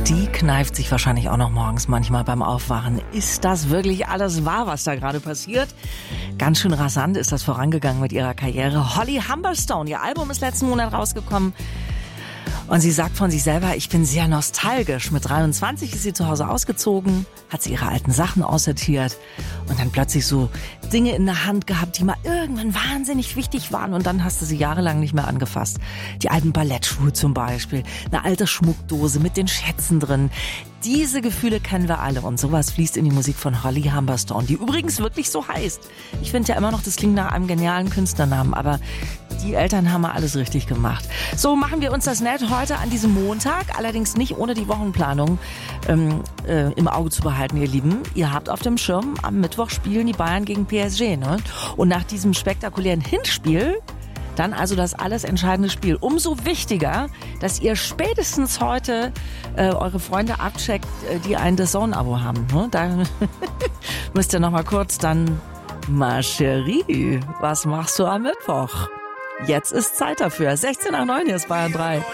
Die kneift sich wahrscheinlich auch noch morgens manchmal beim Aufwachen. Ist das wirklich alles wahr, was da gerade passiert? Ganz schön rasant ist das vorangegangen mit ihrer Karriere. Holly Humberstone, ihr Album ist letzten Monat rausgekommen. Und sie sagt von sich selber, ich bin sehr nostalgisch. Mit 23 ist sie zu Hause ausgezogen, hat sie ihre alten Sachen aussortiert und dann plötzlich so Dinge in der Hand gehabt, die mal irgendwann wahnsinnig wichtig waren und dann hast du sie jahrelang nicht mehr angefasst. Die alten Ballettschuhe zum Beispiel, eine alte Schmuckdose mit den Schätzen drin. Diese Gefühle kennen wir alle und sowas fließt in die Musik von Holly Humberstone, die übrigens wirklich so heißt. Ich finde ja immer noch, das klingt nach einem genialen Künstlernamen, aber die Eltern haben mal alles richtig gemacht. So machen wir uns das nett heute an diesem Montag, allerdings nicht ohne die Wochenplanung im Auge zu behalten, ihr Lieben. Ihr habt auf dem Schirm, am Mittwoch spielen die Bayern gegen PSG, ne? Und nach diesem spektakulären Hinspiel dann also das alles entscheidende Spiel. Umso wichtiger, dass ihr spätestens heute eure Freunde abcheckt, die ein DAZN-Abo haben. Ne? Da müsst ihr noch mal kurz dann, Ma Chérie, was machst du am Mittwoch? Jetzt ist Zeit dafür. 16 nach 9, hier ist Bayern 3.